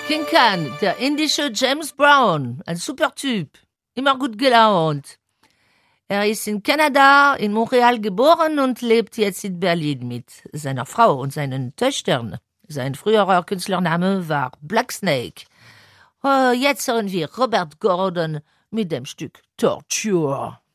King Khan, der indische James Brown, ein super Typ, immer gut gelaunt. Er ist in Kanada, in Montreal geboren und lebt jetzt in Berlin mit seiner Frau und seinen Töchtern. Sein früherer Künstlername war Black Snake. Jetzt hören wir Robert Gordon mit dem Stück Torture.